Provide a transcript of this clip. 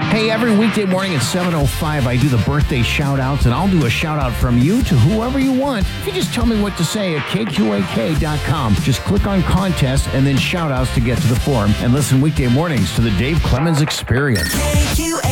Hey, every weekday morning at 7:05, I do the birthday shout-outs, and I'll do a shout-out from you to whoever you want. If you just tell me what to say at kqak.com, just click on contest and then shout-outs to get to the form, and listen weekday mornings to the Dave Clemens Experience.